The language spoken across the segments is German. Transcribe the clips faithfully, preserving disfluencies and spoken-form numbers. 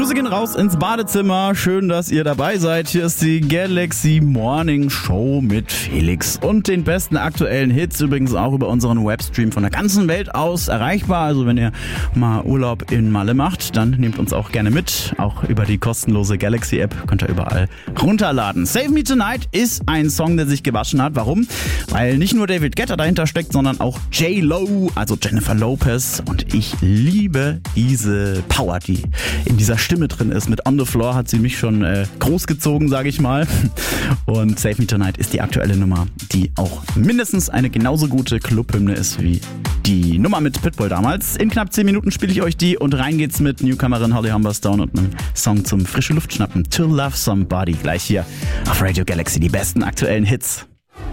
Grüße gehen raus ins Badezimmer. Schön, dass ihr dabei seid. Hier ist die Galaxy Morning Show mit Felix und den besten aktuellen Hits. Übrigens auch über unseren Webstream von der ganzen Welt aus erreichbar. Also wenn ihr mal Urlaub in Malle macht, dann nehmt uns auch gerne mit. Auch über die kostenlose Galaxy App könnt ihr überall runterladen. Save Me Tonight ist ein Song, der sich gewaschen hat. Warum? Weil nicht nur David Guetta dahinter steckt, sondern auch J-Lo, also Jennifer Lopez. Und ich liebe diese Power, die in dieser Stimme drin ist. Mit On The Floor hat sie mich schon äh, großgezogen, sage ich mal. Und Save Me Tonight ist die aktuelle Nummer, die auch mindestens eine genauso gute Clubhymne ist wie die Nummer mit Pitbull damals. In knapp zehn Minuten spiele ich euch die und rein geht's mit Newcomerin Holly Humberstone und einem Song zum frische Luft schnappen. To Love Somebody. Gleich hier auf Radio Galaxy. Die besten aktuellen Hits.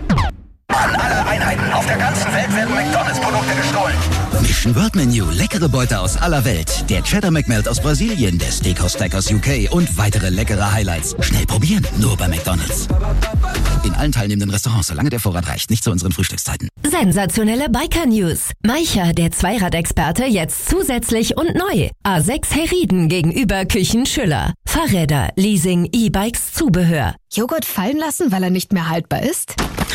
An alle Einheiten auf der ganzen Welt werden McDonalds-Produkte gestohlen. Mission World Menu, leckere Beute aus aller Welt. Der Cheddar McMelt aus Brasilien, der Steakhouse Stack aus U K und weitere leckere Highlights. Schnell probieren, nur bei McDonalds. In allen teilnehmenden Restaurants, solange der Vorrat reicht, nicht zu unseren Frühstückszeiten. Sensationelle Biker-News. Maicher, der Zweiradexperte, jetzt zusätzlich und neu. A sechs Herrieden gegenüber Küchen Schüller. Fahrräder, Leasing, E-Bikes, Zubehör. Joghurt fallen lassen, weil er nicht mehr haltbar ist?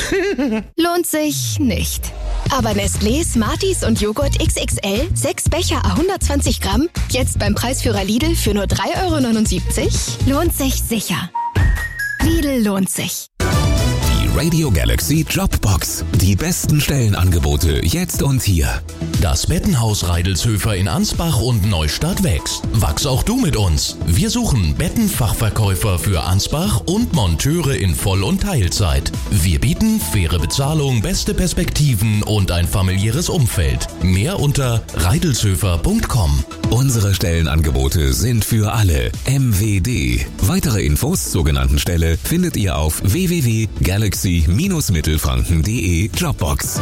Lohnt sich nicht. Aber Nestlé, Smarties und Joghurt X X L, sechs Becher à hundertzwanzig Gramm, jetzt beim Preisführer Lidl für nur drei Euro neunundsiebzig? Lohnt sich sicher. Lidl lohnt sich. Radio Galaxy Jobbox. Die besten Stellenangebote jetzt und hier. Das Bettenhaus Reidelshöfer in Ansbach und Neustadt wächst. Wachs auch du mit uns. Wir suchen Bettenfachverkäufer für Ansbach und Monteure in Voll- und Teilzeit. Wir bieten faire Bezahlung, beste Perspektiven und ein familiäres Umfeld. Mehr unter reidelshöfer punkt com. Unsere Stellenangebote sind für alle. M W D. Weitere Infos zur genannten Stelle findet ihr auf w w w punkt galaxy Mittelfranken punkt de Jobbox.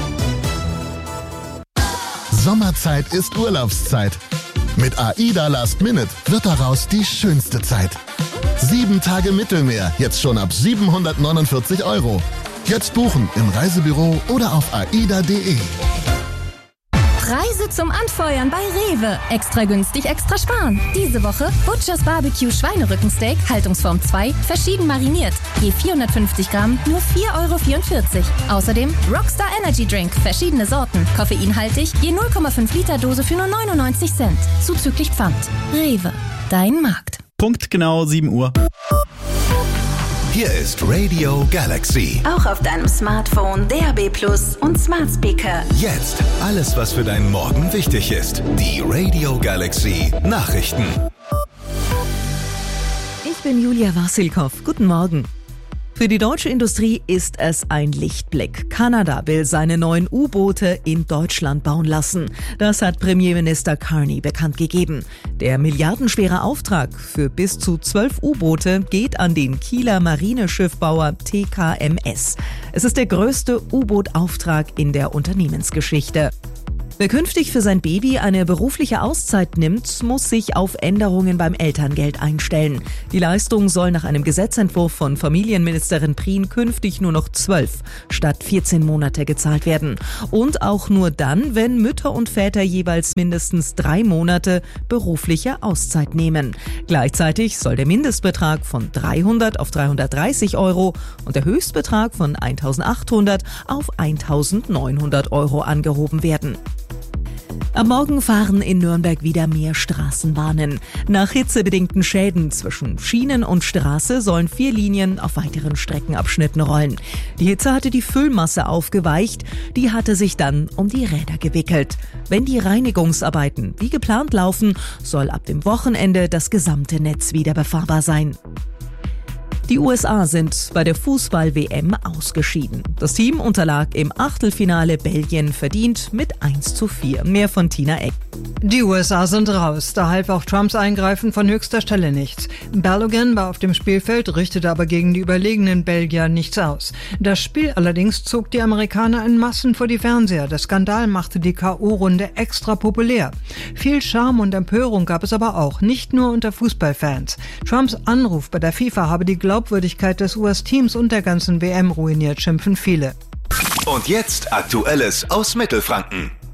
Sommerzeit ist Urlaubszeit. Mit AIDA Last Minute wird daraus die schönste Zeit. Sieben Tage Mittelmeer, jetzt schon ab siebenhundertneunundvierzig Euro. Jetzt buchen im Reisebüro oder auf aida punkt de. Preise zum Anfeuern bei Rewe. Extra günstig, extra sparen. Diese Woche Butchers Barbecue Schweinerückensteak, Haltungsform zwei, verschieden mariniert. Je vierhundertfünfzig Gramm, nur vier Euro vierundvierzig. Außerdem Rockstar Energy Drink, verschiedene Sorten, koffeinhaltig, je null Komma fünf Liter Dose für nur neunundneunzig Cent. Zuzüglich Pfand. Rewe, dein Markt. Punkt genau sieben Uhr. Hier ist Radio Galaxy. Auch auf deinem Smartphone, D A B Plus und Smart Speaker. Jetzt alles, was für deinen Morgen wichtig ist. Die Radio Galaxy Nachrichten. Ich bin Julia Wassilkow. Guten Morgen. Für die deutsche Industrie ist es ein Lichtblick. Kanada will seine neuen U-Boote in Deutschland bauen lassen. Das hat Premierminister Carney bekannt gegeben. Der milliardenschwere Auftrag für bis zu zwölf U-Boote geht an den Kieler Marineschiffbauer T K M S. Es ist der größte U-Boot-Auftrag in der Unternehmensgeschichte. Wer künftig für sein Baby eine berufliche Auszeit nimmt, muss sich auf Änderungen beim Elterngeld einstellen. Die Leistung soll nach einem Gesetzentwurf von Familienministerin Prien künftig nur noch zwölf statt vierzehn Monate gezahlt werden. Und auch nur dann, wenn Mütter und Väter jeweils mindestens drei Monate berufliche Auszeit nehmen. Gleichzeitig soll der Mindestbetrag von dreihundert auf dreihundertdreißig Euro und der Höchstbetrag von eintausendachthundert auf eintausendneunhundert Euro angehoben werden. Am Morgen fahren in Nürnberg wieder mehr Straßenbahnen. Nach hitzebedingten Schäden zwischen Schienen und Straße sollen vier Linien auf weiteren Streckenabschnitten rollen. Die Hitze hatte die Füllmasse aufgeweicht, die hatte sich dann um die Räder gewickelt. Wenn die Reinigungsarbeiten wie geplant laufen, soll ab dem Wochenende das gesamte Netz wieder befahrbar sein. Die U S A sind bei der Fußball-W M ausgeschieden. Das Team unterlag im Achtelfinale Belgien verdient mit eins zu vier. Mehr von Tina Eck. Die U S A sind raus, da half auch Trumps Eingreifen von höchster Stelle nichts. Balogun war auf dem Spielfeld, richtete aber gegen die überlegenen Belgier nichts aus. Das Spiel allerdings zog die Amerikaner in Massen vor die Fernseher. Der Skandal machte die K O-Runde extra populär. Viel Charme und Empörung gab es aber auch, nicht nur unter Fußballfans. Trumps Anruf bei der FIFA habe die Glaubwürdigkeit des U S-Teams und der ganzen W M ruiniert, schimpfen viele. Und jetzt Aktuelles aus Mittelfranken.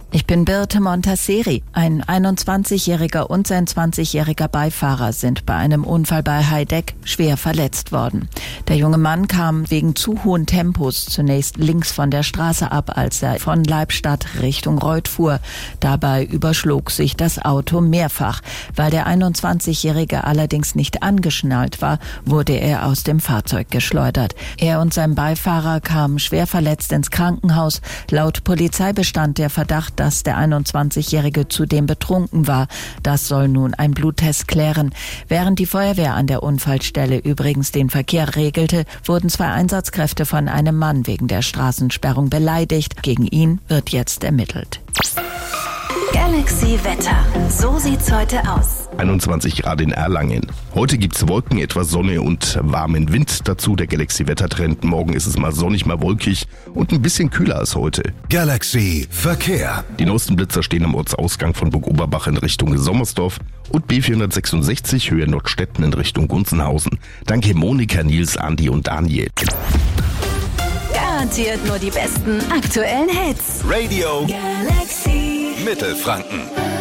Ich bin Birte Montasseri. Ein einundzwanzigjähriger und sein zwanzigjähriger Beifahrer sind bei einem Unfall bei Heideck schwer verletzt worden. Der junge Mann kam wegen zu hohen Tempos zunächst links von der Straße ab, als er von Leibstadt Richtung Reuth fuhr. Dabei überschlug sich das Auto mehrfach. Weil der einundzwanzigjährige allerdings nicht angeschnallt war, wurde er aus dem Fahrzeug geschleudert. Er und sein Beifahrer kamen schwer verletzt ins Krankenhaus. Laut Polizei bestand der Verdacht, dass der einundzwanzigjährige zudem betrunken war. Das soll nun ein Bluttest klären. Während die Feuerwehr an der Unfallstelle übrigens den Verkehr regelte, wurden zwei Einsatzkräfte von einem Mann wegen der Straßensperrung beleidigt. Gegen ihn wird jetzt ermittelt. Galaxy Wetter. So sieht's heute aus. einundzwanzig Grad in Erlangen. Heute gibt's Wolken, etwas Sonne und warmen Wind. Dazu der Galaxy-Wettertrend. Morgen ist es mal sonnig, mal wolkig und ein bisschen kühler als heute. Galaxy Verkehr. Die neuesten Blitzer stehen am Ortsausgang von Burg Oberbach in Richtung Sommersdorf und B vierhundertsechsundsechzig Höhe Nordstetten in Richtung Gunzenhausen. Danke Monika, Nils, Andi und Daniel. Garantiert nur die besten aktuellen Hits. Radio Galaxy Mittelfranken.